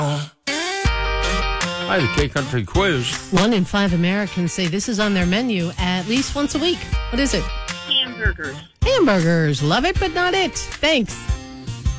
Hi, the K-Country Quiz. 1 in 5 Americans say this is on their menu at least once a week. What is it? Hamburgers. Hamburgers. Love it, but not it. Thanks.